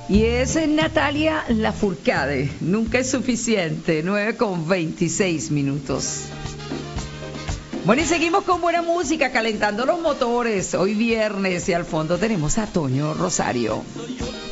Y es Natalia Lafourcade. Nunca es suficiente. 9:26. Bueno, y seguimos con buena música, calentando los motores. Hoy viernes y al fondo tenemos a Toño Rosario. Soy yo.